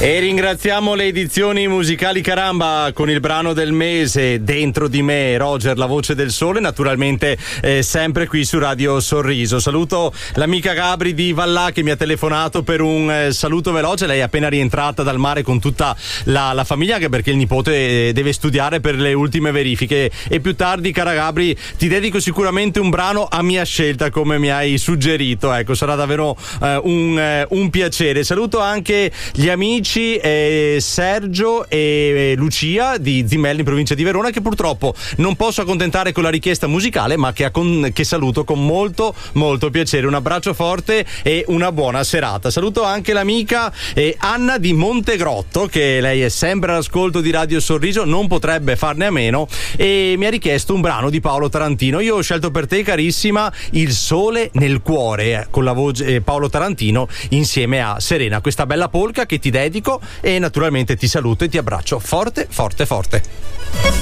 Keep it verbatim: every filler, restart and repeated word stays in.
E ringraziamo le edizioni musicali Caramba con il brano del mese Dentro di me, Roger, la voce del sole, naturalmente eh, sempre qui su Radio Sorriso. Saluto l'amica Gabri di Vallà che mi ha telefonato per un eh, saluto veloce. Lei è appena rientrata dal mare con tutta la, la famiglia, anche perché il nipote deve studiare per le ultime verifiche. E più tardi, cara Gabri, ti dedico sicuramente un brano a mia scelta, come mi hai suggerito. Ecco, sarà davvero eh, un, eh, un piacere. Saluto anche gli amici Eh, Sergio e Lucia di Zimelli in provincia di Verona, che purtroppo non posso accontentare con la richiesta musicale, ma che, con, che saluto con molto molto piacere. Un abbraccio forte e una buona serata. Saluto anche l'amica eh, Anna di Montegrotto, che lei è sempre all'ascolto di Radio Sorriso, non potrebbe farne a meno, e mi ha richiesto un brano di Paolo Tarantino. Io ho scelto per te, carissima, Il sole nel cuore, eh, con la voce eh, Paolo Tarantino insieme a Serena, questa bella polka che ti dedico, e naturalmente ti saluto e ti abbraccio forte forte forte.